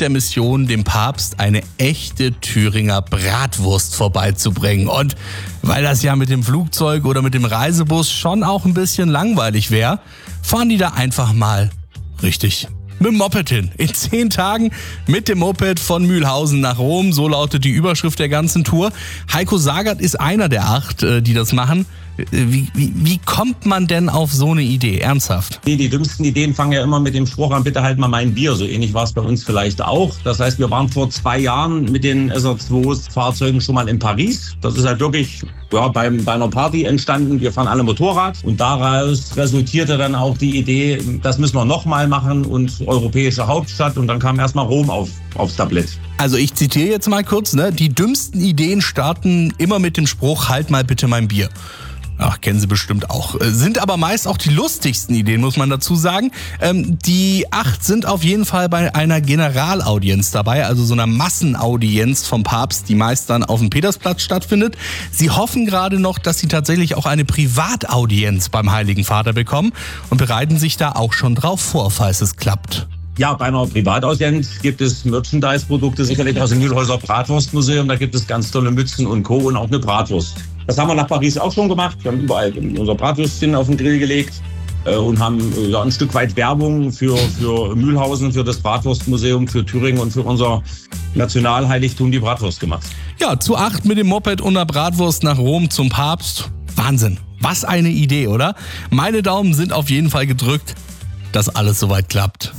mit der Mission, dem Papst eine echte Thüringer Bratwurst vorbeizubringen. Und weil das ja mit dem Flugzeug oder mit dem Reisebus schon auch ein bisschen langweilig wäre, fahren die da einfach mal richtig mit dem Moped hin. In 10 Tagen mit dem Moped von Mühlhausen nach Rom. So lautet die Überschrift der ganzen Tour. Heiko Sagert ist einer der 8, die das machen. Wie kommt man denn auf so eine Idee? Ernsthaft? Die dümmsten Ideen fangen ja immer mit dem Spruch an, bitte halt mal mein Bier. So ähnlich war es bei uns vielleicht auch. Das heißt, wir waren vor 2 Jahren mit den SR2-Fahrzeugen schon mal in Paris. Das ist halt wirklich bei einer Party entstanden. Wir fahren alle Motorrad. Und daraus resultierte dann auch die Idee, das müssen wir nochmal machen und europäische Hauptstadt. Und dann kam erstmal Rom aufs Tablett. Also ich zitiere jetzt mal kurz, ne? Die dümmsten Ideen starten immer mit dem Spruch, halt mal bitte mein Bier. Ach, kennen Sie bestimmt auch. Sind aber meist auch die lustigsten Ideen, muss man dazu sagen. Die 8 sind auf jeden Fall bei einer Generalaudienz dabei, also so einer Massenaudienz vom Papst, die meist dann auf dem Petersplatz stattfindet. Sie hoffen gerade noch, dass sie tatsächlich auch eine Privataudienz beim Heiligen Vater bekommen und bereiten sich da auch schon drauf vor, falls es klappt. Ja, bei einer Privataudienz gibt es Merchandise-Produkte, sicherlich aus dem Mühlhäuser Bratwurstmuseum. Da gibt es ganz tolle Mützen und Co. und auch eine Bratwurst. Das haben wir nach Paris auch schon gemacht. Wir haben überall unser Bratwürstchen auf den Grill gelegt und haben ein Stück weit Werbung für Mühlhausen, für das Bratwurstmuseum, für Thüringen und für unser Nationalheiligtum, die Bratwurst gemacht. Ja, zu 8 mit dem Moped und der Bratwurst nach Rom zum Papst. Wahnsinn. Was eine Idee, oder? Meine Daumen sind auf jeden Fall gedrückt, dass alles soweit klappt.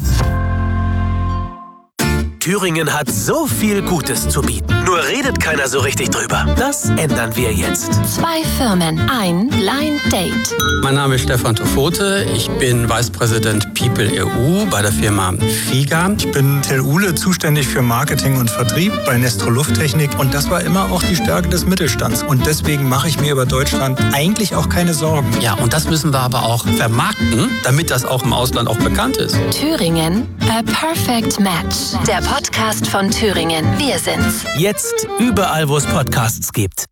Thüringen hat so viel Gutes zu bieten. Nur redet keiner so richtig drüber. Das ändern wir jetzt. 2 Firmen, ein Blind Date. Mein Name ist Stefan Tofote. Ich bin Vice President People EU bei der Firma FIGA. Ich bin Till Uhle, zuständig für Marketing und Vertrieb bei Nestro Lufttechnik. Und das war immer auch die Stärke des Mittelstands. Und deswegen mache ich mir über Deutschland eigentlich auch keine Sorgen. Ja, und das müssen wir aber auch vermarkten, damit das auch im Ausland auch bekannt ist. Thüringen, a perfect match. Der Podcast von Thüringen. Wir sind's. Jetzt überall, wo es Podcasts gibt.